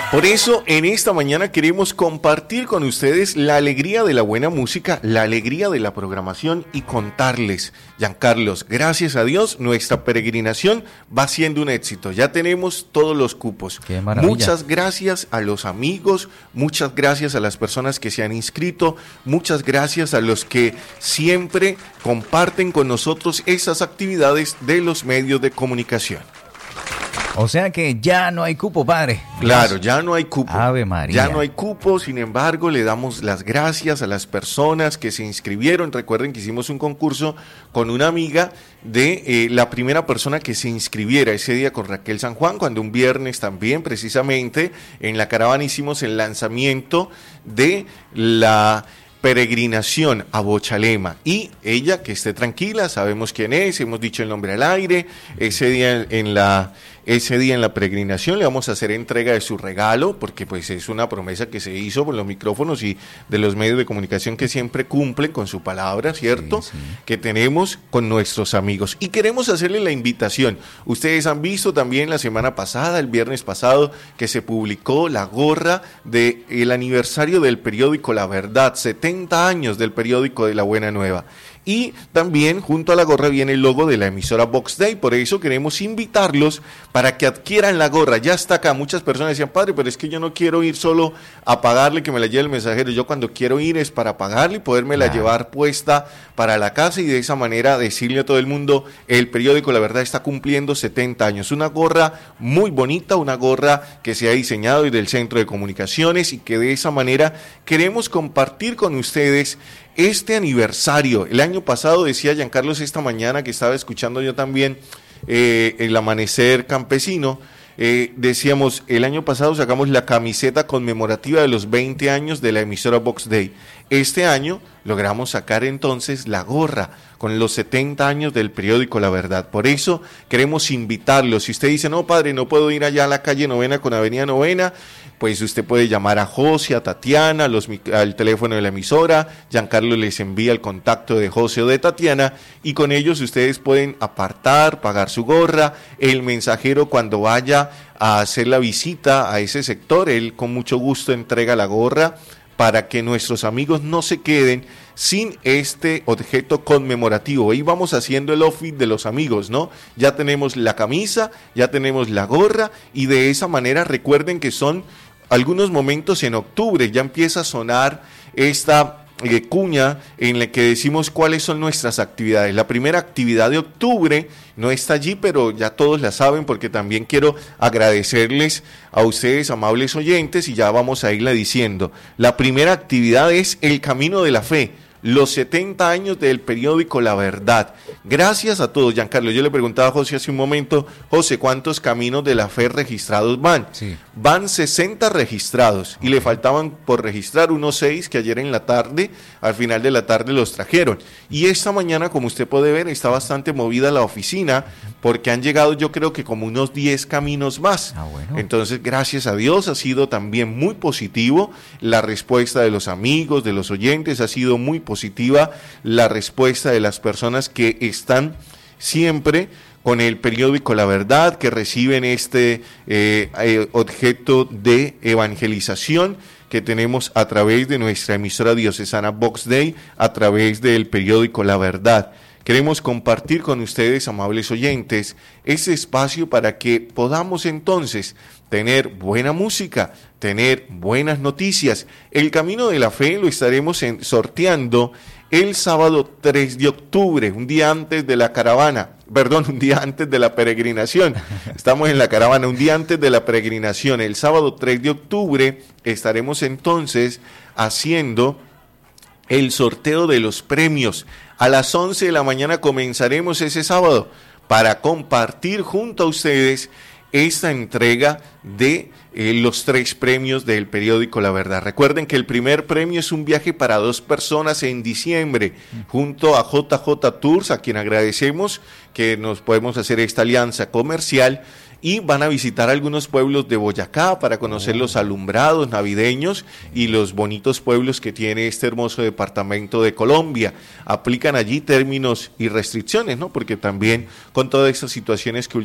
Por eso, en esta mañana queremos compartir con ustedes la alegría de la buena música, la alegría de la programación y contarles, Giancarlos, gracias a Dios, nuestra peregrinación va siendo un éxito. Ya tenemos todos los cupos. ¡Qué maravilla! Muchas gracias a los amigos, muchas gracias a las personas que se han inscrito, muchas gracias a los que siempre comparten con nosotros esas actividades de los medios de comunicación. O sea que ya no hay cupo, padre. Claro, ya no hay cupo. Ave María. Ya no hay cupo, sin embargo, le damos las gracias a las personas que se inscribieron. Recuerden que hicimos un concurso con una amiga de la primera persona que se inscribiera ese día con Raquel San Juan, cuando un viernes también, precisamente, en la caravana hicimos el lanzamiento de la peregrinación a Bochalema, y ella, que esté tranquila, sabemos quién es, hemos dicho el nombre al aire. Ese día en la peregrinación le vamos a hacer entrega de su regalo, porque pues es una promesa que se hizo por los micrófonos y de los medios de comunicación que siempre cumplen con su palabra, ¿cierto? Sí, sí. Que tenemos con nuestros amigos, y queremos hacerle la invitación. Ustedes han visto también la semana pasada, el viernes pasado, que se publicó la gorra del aniversario del periódico La Verdad, 70 años del periódico de La Buena Nueva. Y también junto a la gorra viene el logo de la emisora Box Day. Por eso queremos invitarlos para que adquieran la gorra. Ya está acá. Muchas personas decían, padre, pero es que yo no quiero ir solo a pagarle que me la lleve el mensajero. Yo cuando quiero ir es para pagarle y podérmela llevar puesta para la casa, y de esa manera decirle a todo el mundo, el periódico La Verdad está cumpliendo 70 años. Una gorra muy bonita, una gorra que se ha diseñado desde el Centro de Comunicaciones, y que de esa manera queremos compartir con ustedes este aniversario. El año pasado, decía Giancarlos esta mañana, que estaba escuchando yo también el amanecer campesino, decíamos, el año pasado sacamos la camiseta conmemorativa de los 20 años de la emisora Box Day. Este año logramos sacar entonces la gorra con los 70 años del periódico La Verdad. Por eso queremos invitarlos. Si usted dice, no, padre, no puedo ir allá a la calle Novena con Avenida Novena, pues usted puede llamar a José, a Tatiana, al teléfono de la emisora. Giancarlo les envía el contacto de José o de Tatiana, y con ellos ustedes pueden apartar, pagar su gorra. El mensajero, cuando vaya a hacer la visita a ese sector, él con mucho gusto entrega la gorra para que nuestros amigos no se queden sin este objeto conmemorativo. Ahí vamos haciendo el outfit de los amigos, ¿no? Ya tenemos la camisa, ya tenemos la gorra, y de esa manera recuerden que son algunos momentos en octubre. Ya empieza a sonar esta cuña en la que decimos cuáles son nuestras actividades. La primera actividad de octubre no está allí, pero ya todos la saben, porque también quiero agradecerles a ustedes, amables oyentes, y ya vamos a irla diciendo. La primera actividad es el Camino de la Fe, los 70 años del periódico La Verdad. Gracias a todos, Giancarlo. Yo le preguntaba a José hace un momento, José, ¿cuántos caminos de la fe registrados van? Sí. Van 60 registrados, y le faltaban por registrar unos 6 que ayer en la tarde, al final de la tarde los trajeron. Y esta mañana, como usted puede ver, está bastante movida la oficina, porque han llegado, yo creo que como unos 10 caminos más. Bueno. Entonces, gracias a Dios, ha sido también muy positivo la respuesta de los amigos, de los oyentes. Ha sido muy positiva la respuesta de las personas que están siempre con el periódico La Verdad, que reciben este objeto de evangelización que tenemos a través de nuestra emisora diocesana Box Day, a través del periódico La Verdad. Queremos compartir con ustedes, amables oyentes, ese espacio para que podamos entonces tener buena música, tener buenas noticias. El Camino de la Fe lo estaremos sorteando el sábado 3 de octubre, un día antes de la caravana, un día antes de la peregrinación. Estamos en la caravana, un día antes de la peregrinación. El sábado 3 de octubre estaremos entonces haciendo el sorteo de los premios. A las 11 de la mañana comenzaremos ese sábado para compartir junto a ustedes esta entrega de los 3 premios del periódico La Verdad. Recuerden que el primer premio es un viaje para 2 personas en diciembre junto a JJ Tours, a quien agradecemos que nos podemos hacer esta alianza comercial, y van a visitar algunos pueblos de Boyacá para conocer los alumbrados navideños y los bonitos pueblos que tiene este hermoso departamento de Colombia. Aplican allí términos y restricciones, ¿no? Porque también con todas estas situaciones que